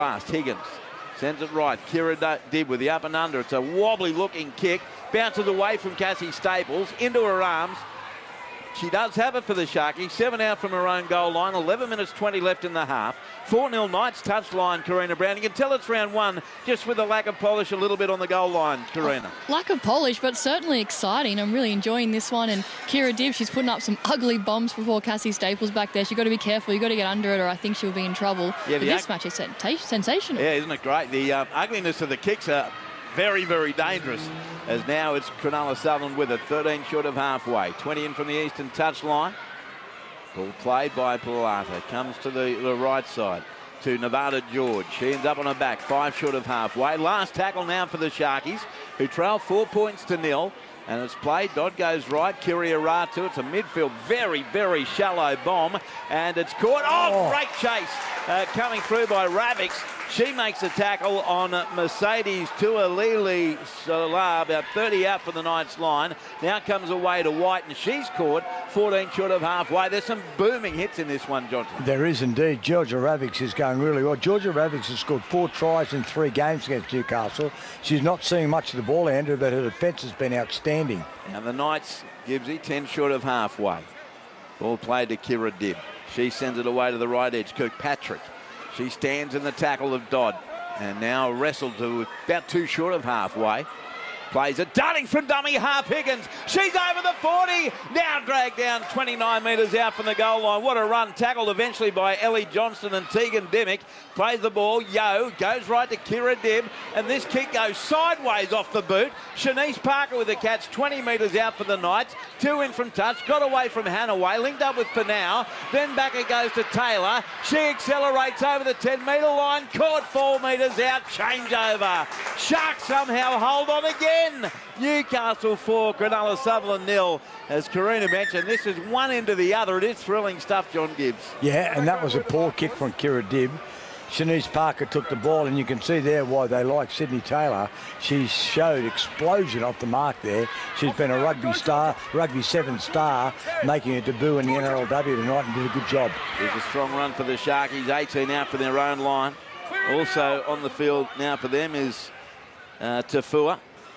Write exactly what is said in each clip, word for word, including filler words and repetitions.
Fast Higgins sends it right. Kira Dib with the up and under. It's a wobbly looking kick. Bounces away from Cassie Staples into her arms. She does have it for the Sharkies. Seven out from her own goal line. eleven minutes twenty left in the half. four nil Knights touchline, Karina Brown. You can tell it's round one just with the lack of polish a little bit on the goal line, Karina. Oh, lack of polish, but certainly exciting. I'm really enjoying this one. And Kira Dib, she's putting up some ugly bombs before Cassie Staples back there. She's got to be careful. You've got to get under it or I think she'll be in trouble. Yeah, this match is sensational. Yeah, isn't it great? The uh, ugliness of the kicks are very, very dangerous. As now it's Cronulla Sutherland with it, thirteen short of halfway. twenty in from the eastern touchline. Ball played by Pilata. Comes to the, the right side to Nevada George. She ends up on her back, five short of halfway. Last tackle now for the Sharkies, who trail four points to nil. And it's played. Dodd goes right. Kiriaratu. It's a midfield, very, very shallow bomb. And it's caught. Oh, oh. Great chase uh, coming through by Ravix. She makes a tackle on Mercedes Tualili Solar, about thirty out for the Knights line. Now comes away to White, and she's caught fourteen short of halfway. There's some booming hits in this one, Johnson. There is indeed. Georgia Ravix is going really well. Georgia Ravix has scored four tries in three games against Newcastle. She's not seeing much of the ball, Andrew, but her defence has been outstanding. And the Knights, Gibbsy, ten short of halfway. Ball played to Kira Dib. She sends it away to the right edge. Kirkpatrick. She stands in the tackle of Dodd. And now wrestled to about two short of halfway. Plays it. Darting from dummy half Higgins. She's over the forty. Now dragged down twenty-nine metres out from the goal line. What a run. Tackled eventually by Ellie Johnston and Tegan Dimmick. Plays the ball. Yo goes right to Kira Dib. And this kick goes sideways off the boot. Shanice Parker with the catch. twenty metres out for the Knights. Two in from touch. Got away from Hanaway. Linked up with Panau. Then back it goes to Taylor. She accelerates over the ten metre line. Caught four metres out. Changeover. Sharks somehow hold on again. Newcastle four, Cronulla Sutherland nil. As Karina mentioned, this is one end to the other. It is thrilling stuff, John Gibbs. Yeah, and that was a poor kick from Kira Dib. Shanice Parker took the ball, and you can see there why they like Sydney Taylor. She showed explosion off the mark there. She's been a rugby star, rugby seven star, making a debut in the N R L W tonight and did a good job. There's a strong run for the Sharkies, eighteen out for their own line. Also on the field now for them is uh, Tafua.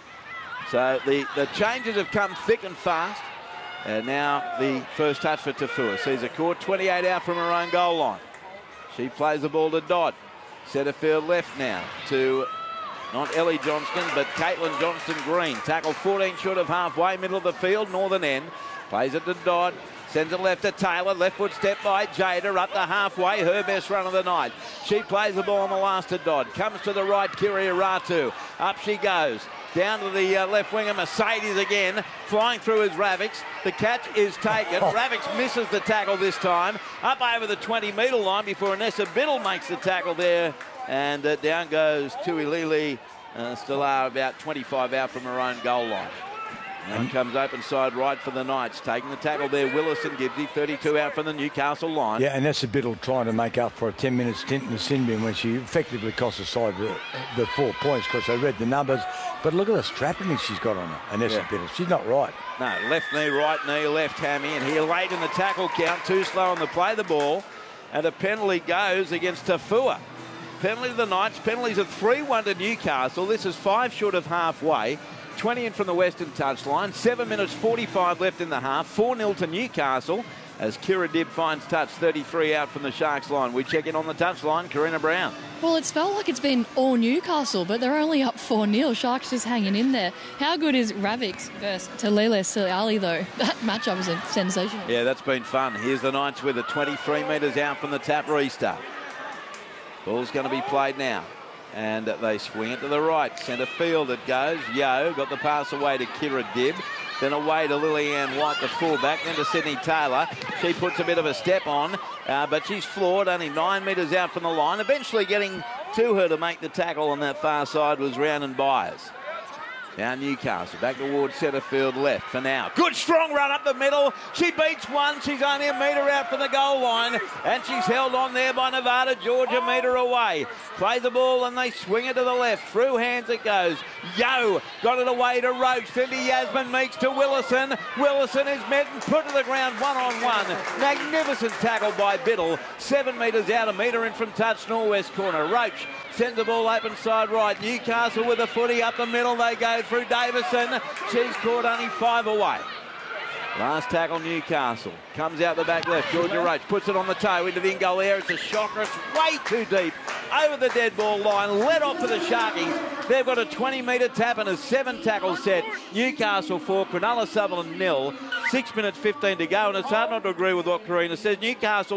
So the, the changes have come thick and fast. And now the first touch for Tafua. Sees a court, twenty-eight out from her own goal line. She plays the ball to Dodd. Centre field left now to not Ellie Johnston, but Caitlin Johnston-Green. Tackle fourteen short of halfway, middle of the field, northern end. Plays it to Dodd. Sends it left to Taylor. Left foot step by Jada up to halfway. Her best run of the night. She plays the ball on the last to Dodd. Comes to the right, Kiriaratu. Up she goes. Down to the uh, left winger, Mercedes again. Flying through is Ravix. The catch is taken. Oh. Ravix misses the tackle this time. Up over the twenty metre line before Anessa Biddle makes the tackle there. And uh, down goes Tuilili uh, Stellar, about twenty-five out from her own goal line. And comes open side right for the Knights. Taking the tackle there, Willis and Gibbsy, thirty-two out from the Newcastle line. Yeah, and that's a Biddle trying to make up for a ten minute stint in the sin bin when she effectively cost the side the, the four points because they read the numbers. But look at the strapping she's got on her, Anessa yeah. Biddle. She's not right. No, left knee, right knee, left hammy. And here late in the tackle count, too slow on the play the ball. And a penalty goes against Tafua. Penalty to the Knights. Penalties are three one to Newcastle. This is five short of halfway. twenty in from the western touchline. seven minutes forty-five left in the half. four nil to Newcastle as Kira Dib finds touch. thirty-three out from the Sharks line. We check in on the touchline. Karina Brown. Well, it's felt like it's been all Newcastle, but they're only up four nil. Sharks just hanging in there. How good is Ravix versus Talila Siliali, though? That matchup is sensational. Yeah, that's been fun. Here's the Knights with it. twenty-three metres out from the tap restart. Ball's going to be played now. And they swing it to the right. Centre field it goes. Yo got the pass away to Kira Dib. Then away to Lillian White, the fullback. Then to Sydney Taylor. She puts a bit of a step on. Uh, but she's floored. Only nine metres out from the line. Eventually getting to her to make the tackle on that far side was Round and Byers. Now Newcastle back towards centre field left for now. Good strong run up the middle. She beats one. She's only a metre out from the goal line. And she's held on there by Nevada Georgia, a metre away. Play the ball and they swing it to the left. Through hands it goes. Yo got it away to Roach. Then to Yasmin Meeks to Willison. Willison is met and put to the ground one on one. Magnificent tackle by Biddle. Seven metres out, a metre in from touch, northwest corner. Roach sends the ball open side right. Newcastle with a footy up the middle. They go through Davison. She's caught only five away. Last tackle Newcastle. Comes out the back left. Georgia Roach puts it on the toe into the in-goal area. It's a shocker. It's way too deep. Over the dead ball line. Let off for the Sharkies. They've got a twenty metre tap and a seven tackle set. Newcastle four, Cronulla Sutherland nil. Six minutes fifteen to go. And it's hard not to agree with what Karina says. Newcastle